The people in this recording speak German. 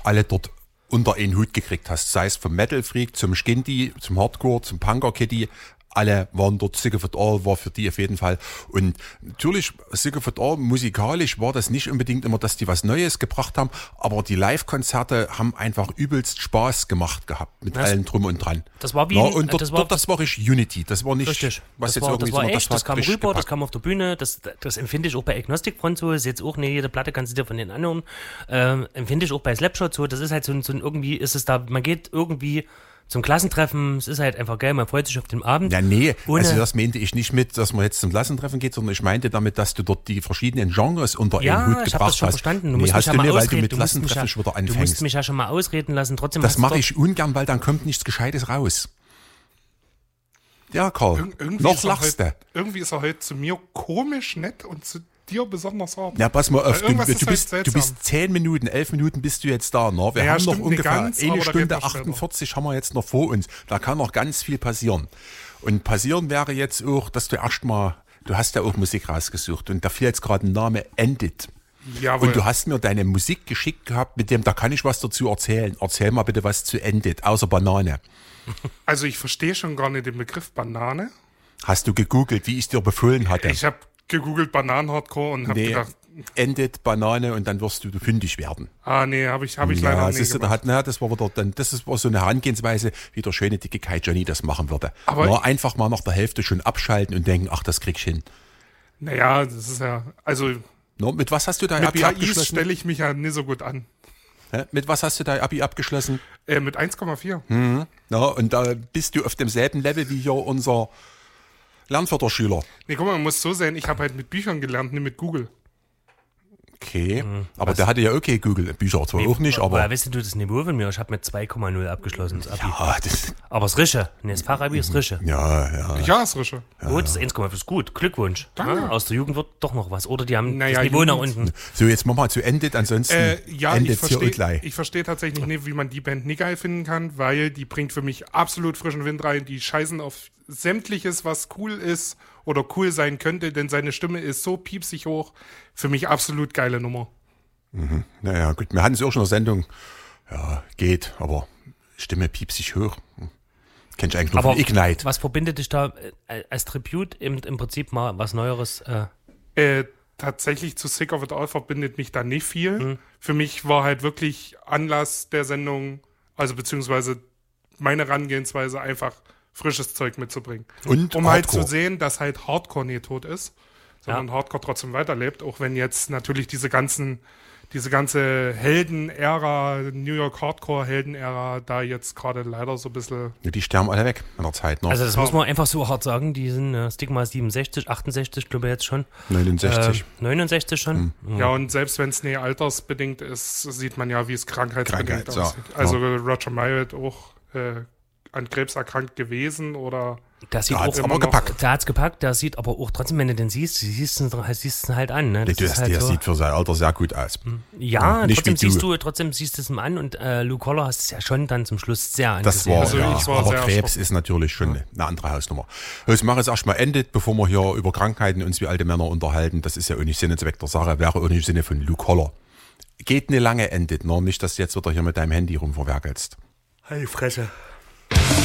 alle dort unter einen Hut gekriegt hast. Sei es vom Metal Freak zum Skindy, zum Hardcore, zum Punker Kitty. Alle waren dort. Sick of It All war für die auf jeden Fall. Und natürlich, Sick of It All, musikalisch war das nicht unbedingt immer, dass die was Neues gebracht haben, aber die Live-Konzerte haben einfach übelst Spaß gemacht gehabt, mit allem drum und dran. Das war wie und das war richtig Unity. Das war nicht, richtig. was das jetzt war, irgendwie das war so, echt, das kam rüber, gepackt. das kam auf der Bühne, das empfinde ich auch bei Agnostic Front so, ist jetzt auch nicht jede Platte kannst du dir von denen anhören, empfinde ich auch bei Slapshot so, das ist halt so ein irgendwie ist es da, man geht irgendwie zum Klassentreffen, es ist halt einfach geil, man freut sich auf den Abend. Ja, nee, also das meinte ich nicht mit, dass man jetzt zum Klassentreffen geht, sondern ich meinte damit, dass du dort die verschiedenen Genres unter einen Hut gebracht hast. Ja, ich habe das schon verstanden. Du musst mich ja mal ausreden, weil du mit Klassentreffen schon wieder anfängst. Du musst mich ja schon mal ausreden lassen. Trotzdem das mache ich ungern, weil dann kommt nichts Gescheites raus. Ja, Karl, noch lachst du. Irgendwie ist er heute zu mir komisch nett und zu dir besonders hart. Ja, pass mal auf, du halt bist 10 Minuten, 11 Minuten bist du jetzt da. Ne? Wir haben noch ungefähr ganz, eine Stunde 48 haben wir jetzt noch vor uns. Da kann noch ganz viel passieren. Und passieren wäre jetzt auch, dass du erstmal, du hast ja auch Musik rausgesucht und da fiel jetzt gerade ein Name, Ended. Jawohl. Und du hast mir deine Musik geschickt gehabt, mit dem, da kann ich was dazu erzählen. Erzähl mal bitte was zu Ended, außer Banane. Also ich verstehe schon gar nicht den Begriff Banane. Hast du gegoogelt, wie ich dir befohlen hatte? Ich habe gegoogelt Bananen-Hardcore und habe gedacht... Ended, Banane und dann wirst du fündig werden. Nee, habe ich leider nicht gemacht. Das war wieder war so eine Herangehensweise, wie der schöne dicke Kai Johnny das machen würde. Aber einfach mal nach der Hälfte schon abschalten und denken, ach, das krieg ich hin. Naja, das ist ja, also... mit was hast du dein mit Abi KIs abgeschlossen? Stelle ich mich ja nicht so gut an. Mit was hast du dein Abi abgeschlossen? Mit 1,4. Und da bist du auf demselben Level wie hier unser Lernförderschüler. Nee, guck mal, man muss so sehen, ich habe halt mit Büchern gelernt, nicht mit Google. Okay, aber der hatte ja okay Google, Bücher zwar auch nicht, aber... Woher weißt du das Niveau von mir? Ich habe mit 2,0 abgeschlossen, das Abi. Ja, aber das Rische, das Fachabi ist Rische. Ja. Ja, ist Rische. Gut, das 1,5 ist gut, Glückwunsch. Danke. Aus der Jugend wird doch noch was. Oder die haben das Niveau nach unten. So, jetzt machen wir zu Ende, ansonsten endet hier und gleich. Ich verstehe tatsächlich nicht, wie man die Band nicht geil finden kann, weil die bringt für mich absolut frischen Wind rein. Die scheißen auf sämtliches, was cool ist oder cool sein könnte, denn seine Stimme ist so piepsig hoch. Für mich absolut geile Nummer. Naja, gut, wir hatten es auch schon in der Sendung. Ja, geht, aber Stimme piepsig hoch. Kenn ich eigentlich nur von Ignite. Was verbindet dich da als Tribute im Prinzip mal was Neueres? Tatsächlich zu Sick of It All verbindet mich da nicht viel. Für mich war halt wirklich Anlass der Sendung, also beziehungsweise meine Herangehensweise, einfach frisches Zeug mitzubringen. Und um Hardcore. halt zu sehen, dass halt Hardcore nicht tot ist, sondern Hardcore trotzdem weiterlebt, auch wenn jetzt natürlich diese ganze Helden-Ära, New York Hardcore-Helden-Ära, da jetzt gerade leider so ein bisschen... Ja, die sterben alle weg in der Zeit noch. Also das muss man einfach so hart sagen, die sind Stigma 67, 68, glaube ich jetzt schon. 69. 69 schon. Ja, und selbst wenn es nicht altersbedingt ist, sieht man ja, wie es krankheitsbedingt aussieht. Ja. Also Roger Myatt auch an Krebs erkrankt gewesen oder... Das sieht da auch hat's aber gepackt. Der hat's gepackt, der sieht aber auch trotzdem, wenn du den siehst, siehst du ihn halt an. Ne? Der sieht für sein Alter sehr gut aus. Ja, nicht trotzdem siehst du es ihm an und Luke Holler hast es ja schon dann zum Schluss sehr das angesehen. war, aber Krebs ist natürlich schon eine andere Hausnummer. Ich mache es erstmal Endet, bevor wir hier über Krankheiten uns wie alte Männer unterhalten. Das ist ja auch nicht Sinn und Zweck der Sache, wäre auch nicht im Sinne von Luke Holler. Geht eine lange Endet, noch nicht, dass du jetzt wieder hier mit deinem Handy rumverwerkelst. Halt die Fresse.